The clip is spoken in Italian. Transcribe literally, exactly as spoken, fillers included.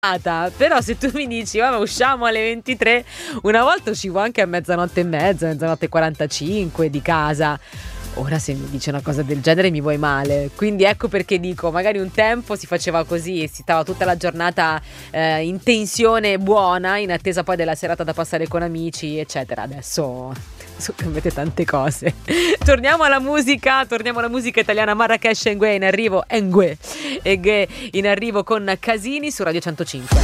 Però se tu mi dici vabbè usciamo alle ventitré, una volta uscivo anche a mezzanotte e mezza, mezzanotte e quarantacinque di casa. Ora se mi dice una cosa del genere mi vuoi male. Quindi ecco perché dico, magari un tempo si faceva così e si stava tutta la giornata eh, in tensione buona, in attesa poi della serata da passare con amici, eccetera. Adesso, adesso cambiate tante cose. Torniamo alla musica, torniamo alla musica italiana. Marracash Engue in arrivo, Engue, Engue in arrivo con Casini su Radio centocinque.